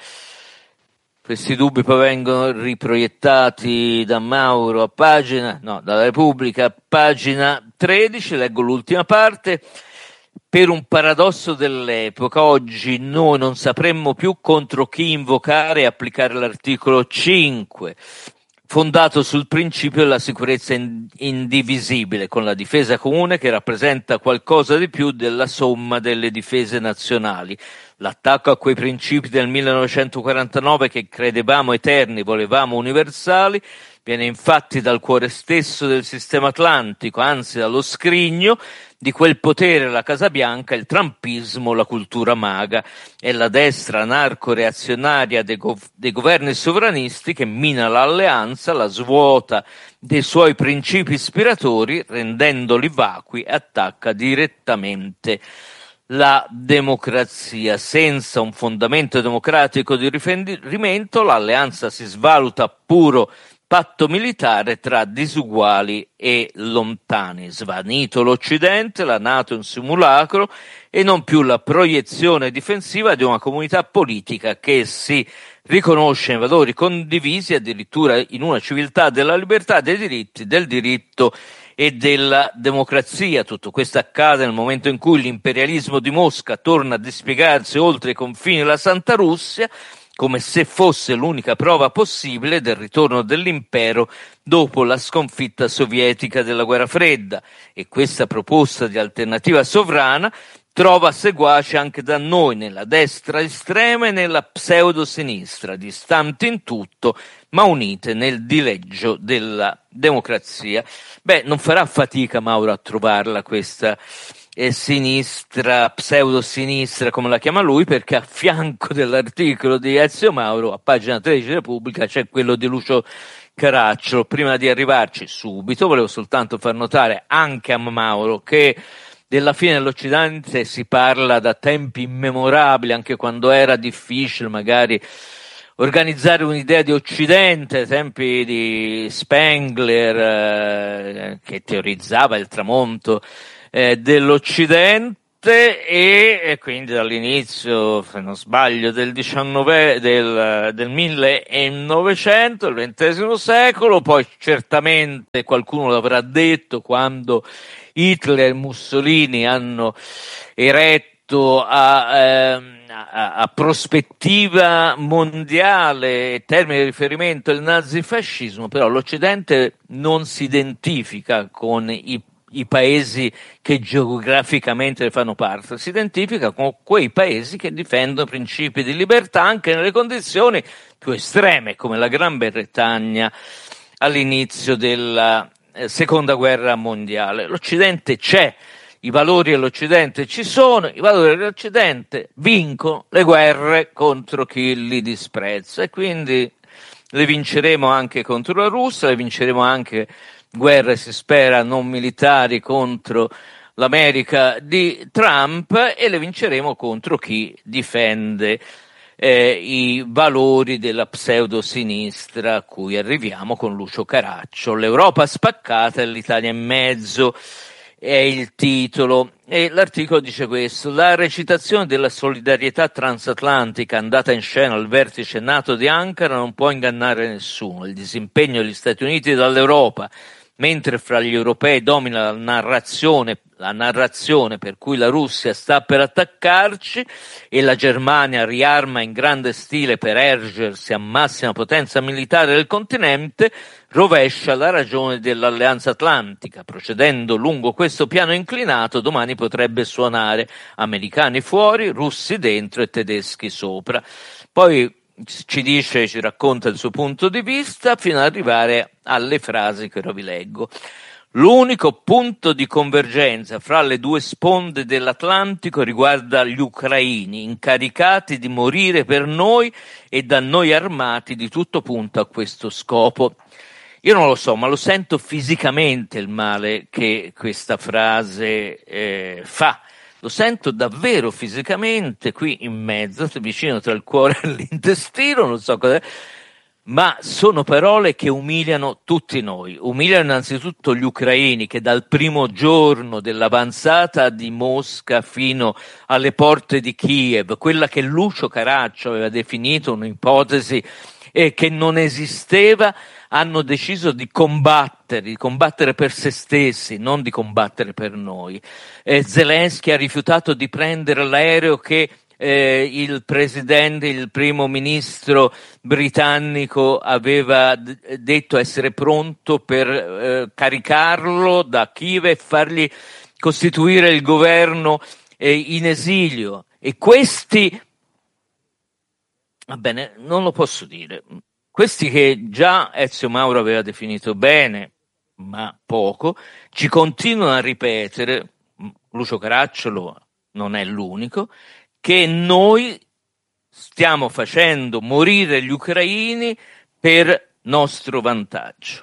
Questi dubbi poi vengono riproiettati da Mauro a pagina, no, dalla Repubblica a pagina tredici, leggo l'ultima parte. Per un paradosso dell'epoca, oggi noi non sapremmo più contro chi invocare e applicare l'articolo cinque, fondato sul principio della sicurezza indivisibile, con la difesa comune che rappresenta qualcosa di più della somma delle difese nazionali. L'attacco a quei principi del millenovecentoquarantanove che credevamo eterni, volevamo universali, viene infatti dal cuore stesso del sistema atlantico, anzi dallo scrigno di quel potere, la Casa Bianca, il trumpismo, la cultura maga e la destra anarco-reazionaria dei, gov- dei governi sovranisti che mina l'alleanza, la svuota dei suoi principi ispiratori, rendendoli vacui e attacca direttamente la democrazia. Senza un fondamento democratico di riferimento, l'alleanza si svaluta puro patto militare tra disuguali e lontani. Svanito l'Occidente, la NATO è un simulacro e non più la proiezione difensiva di una comunità politica che si riconosce in valori condivisi, addirittura in una civiltà della libertà, dei diritti, del diritto e della democrazia. Tutto questo accade nel momento in cui l'imperialismo di Mosca torna a dispiegarsi oltre i confini della Santa Russia, come se fosse l'unica prova possibile del ritorno dell'impero dopo la sconfitta sovietica della guerra fredda, e questa proposta di alternativa sovrana trova seguaci anche da noi, nella destra estrema e nella pseudosinistra, distanti in tutto, ma unite nel dileggio della democrazia. Beh, non farà fatica Mauro a trovarla questa eh, sinistra, pseudosinistra, come la chiama lui, perché a fianco dell'articolo di Ezio Mauro, a pagina tredici Repubblica, c'è quello di Lucio Caracciolo. Prima di arrivarci subito, volevo soltanto far notare anche a Mauro che della fine dell'Occidente si parla da tempi immemorabili, anche quando era difficile magari organizzare un'idea di Occidente, ai tempi di Spengler, eh, che teorizzava il tramonto eh, dell'Occidente, e, e quindi dall'inizio, se non sbaglio, del diciannove del, del millenovecento, il ventesimo secolo. Poi certamente qualcuno l'avrà detto quando Hitler e Mussolini hanno eretto a, eh, a, a prospettiva mondiale, termine di riferimento, il nazifascismo, però l'Occidente non si identifica con i i paesi che geograficamente ne fanno parte, si identifica con quei paesi che difendono principi di libertà anche nelle condizioni più estreme, come la Gran Bretagna all'inizio della eh, seconda guerra mondiale. L'Occidente c'è, i valori dell'Occidente ci sono, i valori dell'Occidente vincono le guerre contro chi li disprezza, e quindi le vinceremo anche contro la Russia, le vinceremo anche guerre, si spera, non militari contro l'America di Trump, e le vinceremo contro chi difende eh, i valori della pseudosinistra a cui arriviamo con Lucio Caracciolo. L'Europa spaccata e l'Italia in mezzo è il titolo, e l'articolo dice questo: la recitazione della solidarietà transatlantica andata in scena al vertice NATO di Ankara non può ingannare nessuno. Il disimpegno degli Stati Uniti dall'Europa, mentre fra gli europei domina la narrazione, la narrazione per cui la Russia sta per attaccarci e la Germania riarma in grande stile per ergersi a massima potenza militare del continente, rovescia la ragione dell'Alleanza Atlantica. Procedendo lungo questo piano inclinato, domani potrebbe suonare americani fuori, russi dentro e tedeschi sopra. Poi ci dice, ci racconta il suo punto di vista fino ad arrivare alle frasi che ora vi leggo. L'unico punto di convergenza fra le due sponde dell'Atlantico riguarda gli ucraini, incaricati di morire per noi e da noi armati di tutto punto a questo scopo. Io non lo so, ma lo sento fisicamente il male che questa frase eh, fa. Lo sento davvero fisicamente qui in mezzo, vicino tra il cuore e l'intestino, non so cos'è, ma sono parole che umiliano tutti noi. Umiliano innanzitutto gli ucraini, che dal primo giorno dell'avanzata di Mosca fino alle porte di Kiev, quella che Lucio Caracciolo aveva definito un'ipotesi eh, che non esisteva, hanno deciso di combattere, di combattere per se stessi, non di combattere per noi. Eh, Zelensky ha rifiutato di prendere l'aereo che eh, il presidente, il primo ministro britannico aveva d- detto essere pronto per eh, caricarlo da Kiev e fargli costituire il governo eh, in esilio. E questi, va bene, non lo posso dire, questi che già Ezio Mauro aveva definito bene, ma poco, ci continuano a ripetere, Lucio Caracciolo non è l'unico, che noi stiamo facendo morire gli ucraini per nostro vantaggio,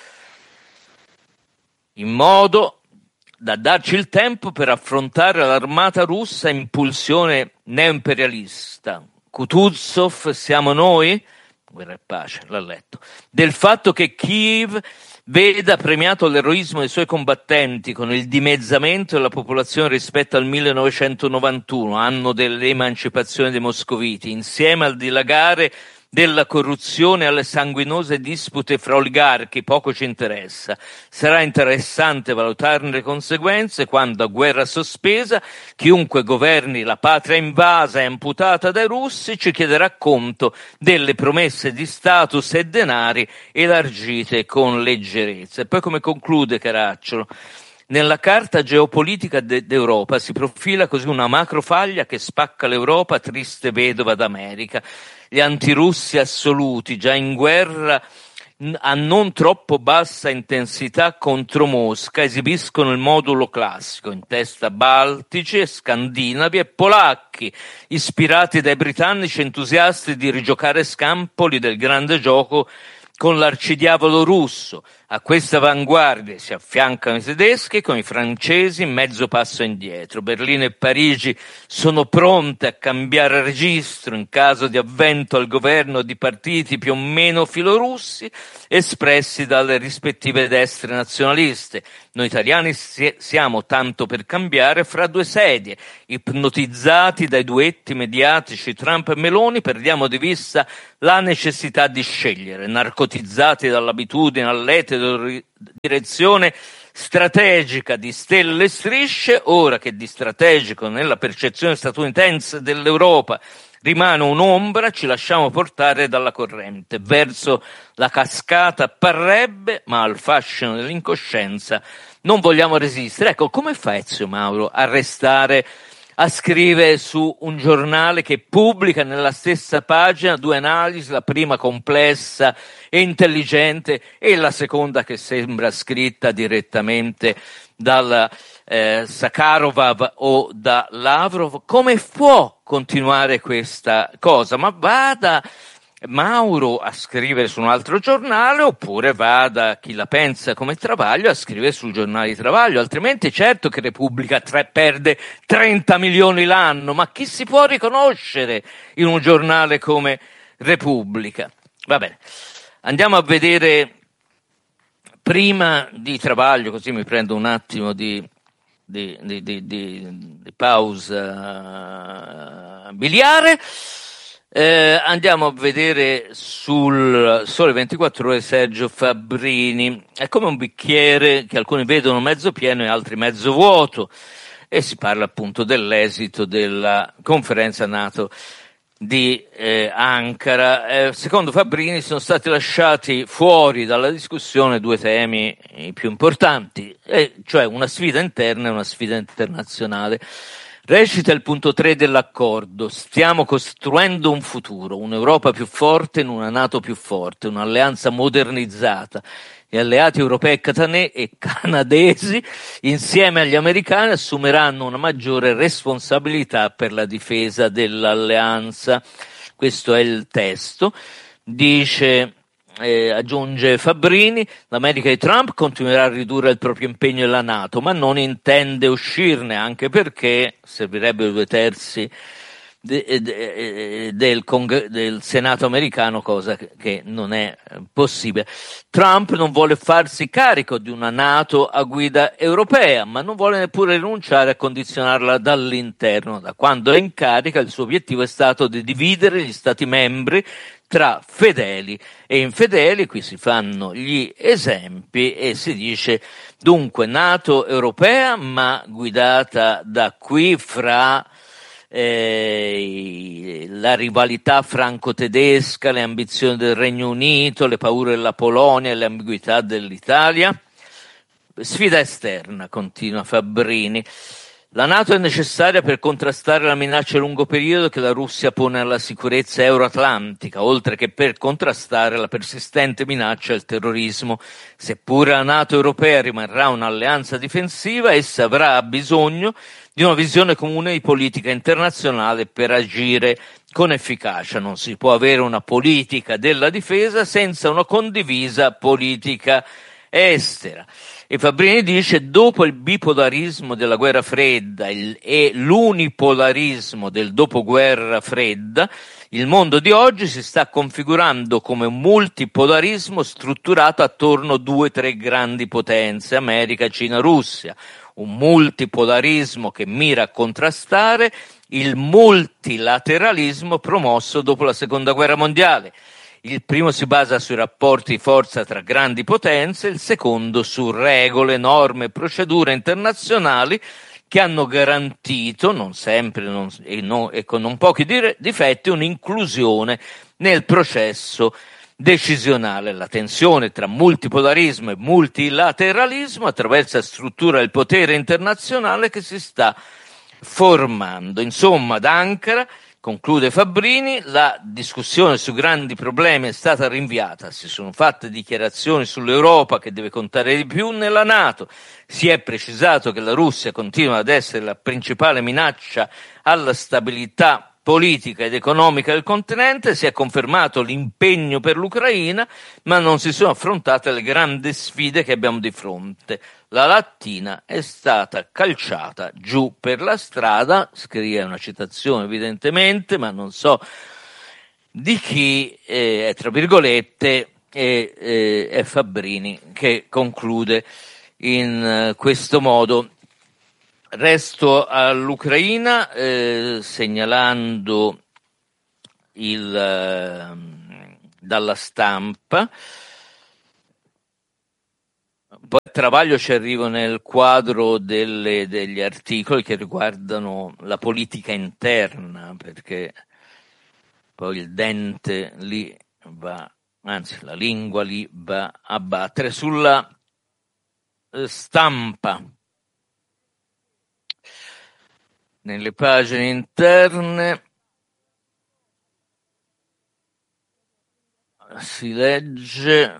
in modo da darci il tempo per affrontare l'armata russa in pulsione neoimperialista. Kutuzov siamo noi? Guerra e pace, l'ha letto. Del fatto che Kiev veda premiato l'eroismo dei suoi combattenti con il dimezzamento della popolazione rispetto al millenovecentonovantuno, anno dell'emancipazione dei moscoviti, insieme al dilagare della corruzione e alle sanguinose dispute fra oligarchi, poco ci interessa. Sarà interessante valutarne le conseguenze quando, a guerra sospesa, chiunque governi la patria invasa e amputata dai russi ci chiederà conto delle promesse di status e denari elargite con leggerezza. E poi come conclude Caracciolo? Nella carta geopolitica de- d'Europa si profila così una macrofaglia che spacca l'Europa, triste vedova d'America. Gli antirussi assoluti, già in guerra a non troppo bassa intensità contro Mosca, esibiscono il modulo classico, in testa baltici, scandinavi e polacchi, ispirati dai britannici entusiasti di rigiocare scampoli del grande gioco con l'arcidiavolo russo. A queste avanguardie si affiancano i tedeschi con i francesi mezzo passo indietro. Berlino e Parigi sono pronte a cambiare registro in caso di avvento al governo di partiti più o meno filorussi espressi dalle rispettive destre nazionaliste. Noi italiani siamo tanto per cambiare fra due sedie. Ipnotizzati dai duetti mediatici Trump e Meloni, perdiamo di vista la necessità di scegliere, narcotizzati dall'abitudine all'etere direzione strategica di stelle e strisce. Ora che di strategico nella percezione statunitense dell'Europa rimane un'ombra, ci lasciamo portare dalla corrente verso la cascata parrebbe, ma al fascino dell'incoscienza non vogliamo resistere. Ecco, come fa Ezio Mauro a restare a scrivere su un giornale che pubblica nella stessa pagina due analisi, la prima complessa e intelligente e la seconda che sembra scritta direttamente dal eh, Sakharov o da Lavrov? Come può continuare questa cosa? Ma vada Mauro a scrivere su un altro giornale, oppure vada chi la pensa come Travaglio a scrivere sul giornale di Travaglio, altrimenti certo che Repubblica tre, perde trenta milioni l'anno, ma chi si può riconoscere in un giornale come Repubblica? Va bene, andiamo a vedere prima di Travaglio, così mi prendo un attimo di, di, di, di, di, di pausa biliare. Eh, andiamo a vedere sul Sole ventiquattro Ore Sergio Fabbrini. È come un bicchiere che alcuni vedono mezzo pieno e altri mezzo vuoto, e si parla appunto dell'esito della conferenza NATO di eh, Ankara. Eh, secondo Fabbrini sono stati lasciati fuori dalla discussione due temi i più importanti, eh, cioè una sfida interna e una sfida internazionale. Recita il punto tre dell'accordo: stiamo costruendo un futuro, un'Europa più forte in una NATO più forte, un'alleanza modernizzata. Gli alleati europei e canadesi, insieme agli americani, assumeranno una maggiore responsabilità per la difesa dell'alleanza. Questo è il testo. Dice, eh, aggiunge Fabbrini, l'America di Trump continuerà a ridurre il proprio impegno nella NATO, ma non intende uscirne, anche perché servirebbero due terzi de, de, del, Cong- del Senato americano, cosa che, che non è possibile. Trump non vuole farsi carico di una NATO a guida europea, ma non vuole neppure rinunciare a condizionarla dall'interno. Da quando è in carica il suo obiettivo è stato di dividere gli Stati membri tra fedeli e infedeli. Qui si fanno gli esempi e si dice dunque NATO europea, ma guidata da qui fra eh, la rivalità franco-tedesca, le ambizioni del Regno Unito, le paure della Polonia e le ambiguità dell'Italia. Sfida esterna, continua Fabbrini. La NATO è necessaria per contrastare la minaccia a lungo periodo che la Russia pone alla sicurezza euroatlantica, oltre che per contrastare la persistente minaccia del terrorismo. Seppure la NATO europea rimarrà un'alleanza difensiva, essa avrà bisogno di una visione comune di politica internazionale per agire con efficacia. Non si può avere una politica della difesa senza una condivisa politica estera. E Fabbrini dice: dopo il bipolarismo della guerra fredda il, e l'unipolarismo del dopoguerra fredda, il mondo di oggi si sta configurando come un multipolarismo strutturato attorno a due o tre grandi potenze, America, Cina, Russia. Un multipolarismo che mira a contrastare il multilateralismo promosso dopo la seconda guerra mondiale. Il primo si basa sui rapporti di forza tra grandi potenze, il secondo su regole, norme e procedure internazionali che hanno garantito, non sempre non, e, no, e con non pochi dire, difetti, un'inclusione nel processo decisionale, la tensione tra multipolarismo e multilateralismo attraverso la struttura del potere internazionale che si sta formando. Insomma, ad Ankara, conclude Fabbrini, la discussione su grandi problemi è stata rinviata, si sono fatte dichiarazioni sull'Europa che deve contare di più nella NATO, si è precisato che la Russia continua ad essere la principale minaccia alla stabilità politica ed economica del continente, si è confermato l'impegno per l'Ucraina, ma non si sono affrontate le grandi sfide che abbiamo di fronte. La lattina è stata calciata giù per la strada, scrive una citazione evidentemente, ma non so di chi, eh, è tra virgolette, e, eh, è Fabbrini che conclude in eh, questo modo. Resto all'Ucraina, eh, segnalando il, eh, dalla Stampa. Poi a Travaglio ci arrivo nel quadro delle, degli articoli che riguardano la politica interna, perché poi il dente lì va, anzi la lingua lì va a battere. Sulla eh, Stampa, nelle pagine interne si legge,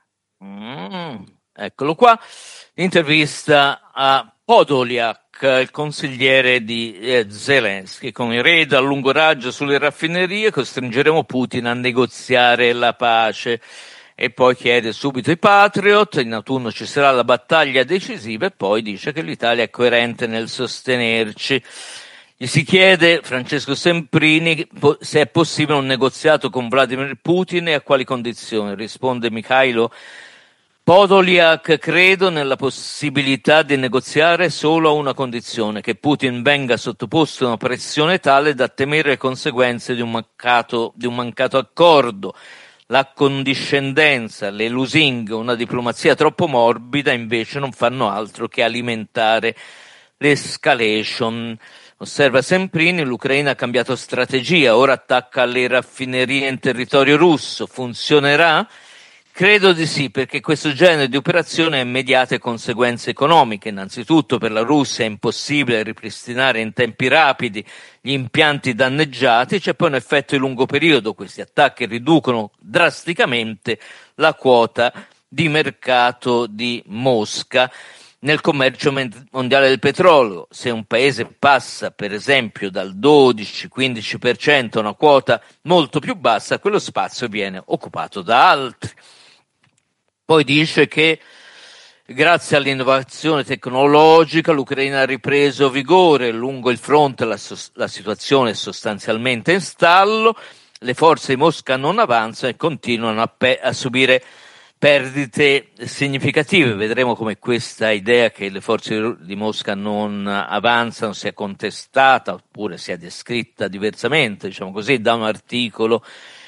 mm, eccolo qua, intervista a Podolyak, il consigliere di eh, Zelensky, con il raid a lungo raggio sulle raffinerie costringeremo Putin a negoziare la pace. E poi chiede subito i Patriot, in autunno ci sarà la battaglia decisiva e poi dice che l'Italia è coerente nel sostenerci. Gli si chiede, Francesco Semprini, se è possibile un negoziato con Vladimir Putin e a quali condizioni. Risponde Mikhailo Podolyak: credo nella possibilità di negoziare solo a una condizione, che Putin venga sottoposto a una pressione tale da temere le conseguenze di un mancato, di un mancato accordo. L'accondiscendenza, le lusinghe, una diplomazia troppo morbida invece non fanno altro che alimentare l'escalation. Osserva Semprini, l'Ucraina ha cambiato strategia, ora attacca le raffinerie in territorio russo. Funzionerà? Credo di sì, perché questo genere di operazione ha immediate conseguenze economiche. Innanzitutto per la Russia è impossibile ripristinare in tempi rapidi gli impianti danneggiati, c'è poi un effetto di lungo periodo. Questi attacchi riducono drasticamente la quota di mercato di Mosca nel commercio mondiale del petrolio. Se un paese passa per esempio dal dodici quindici per cento a una quota molto più bassa, quello spazio viene occupato da altri. Poi dice che grazie all'innovazione tecnologica l'Ucraina ha ripreso vigore, lungo il fronte la, la situazione è sostanzialmente in stallo, le forze di Mosca non avanzano e continuano a, pe- a subire perdite significative. Vedremo come questa idea che le forze di Mosca non avanzano sia contestata oppure sia descritta diversamente, diciamo così, da un articolo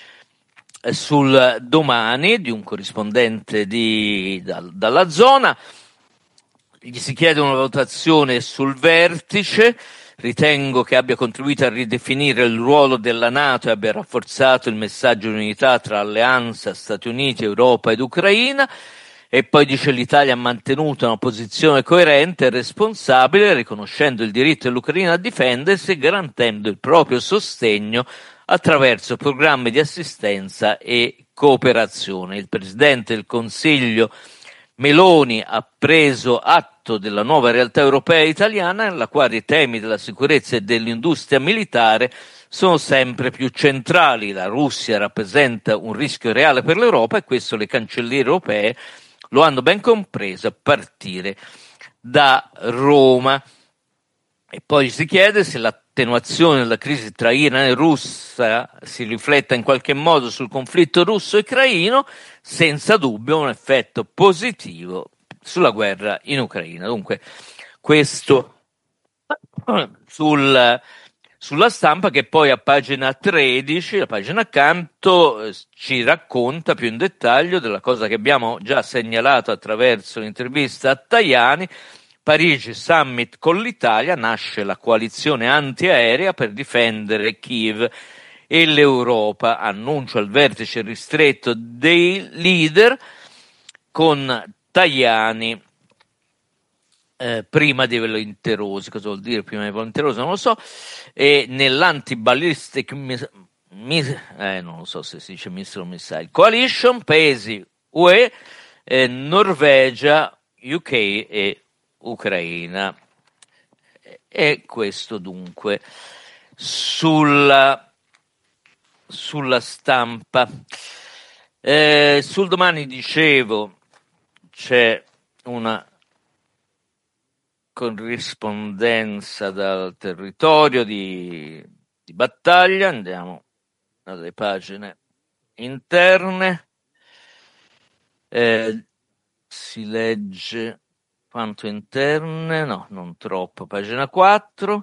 sul Domani di un corrispondente di, da, dalla zona. Gli si chiede una valutazione sul vertice. Ritengo che abbia contribuito a ridefinire il ruolo della NATO e abbia rafforzato il messaggio di unità tra alleanza, Stati Uniti, Europa ed Ucraina. E poi dice: l'Italia ha mantenuto una posizione coerente e responsabile, riconoscendo il diritto dell'Ucraina a difendersi e garantendo il proprio sostegno attraverso programmi di assistenza e cooperazione. Il Presidente del Consiglio Meloni ha preso atto della nuova realtà europea e italiana, nella quale i temi della sicurezza e dell'industria militare sono sempre più centrali. La Russia rappresenta un rischio reale per l'Europa e questo le cancelliere europee lo hanno ben compreso a partire da Roma. E poi si chiede se l'attenuazione della crisi tra Iran e Russia si rifletta in qualche modo sul conflitto russo-ucraino. Senza dubbio un effetto positivo sulla guerra in Ucraina. Dunque questo sul, sulla Stampa, che poi a pagina tredici, la pagina accanto, eh, ci racconta più in dettaglio della cosa che abbiamo già segnalato attraverso l'intervista a Tajani. Parigi Summit con l'Italia, nasce la coalizione antiaerea per difendere Kiev. e l'Europa. Annuncio al vertice ristretto dei leader con Tajani eh, prima dei volenterosi. Cosa vuol dire prima dei volenterosi? Non lo so. E nell'anti-ballistic mis- mis- eh, non lo so se si dice missile o missile coalition, paesi U E, eh, Norvegia, U K e Ucraina. E questo dunque sulla, sulla stampa. Eh, sul Domani, dicevo, c'è una corrispondenza dal territorio di, di battaglia. Andiamo alle pagine interne. Eh, si legge quanto interne, no, non troppo, pagina quattro,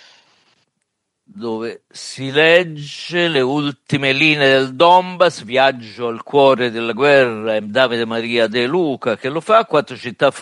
dove si legge le ultime linee del Donbass, viaggio al cuore della guerra, è Davide Maria De Luca che lo fa, quattro città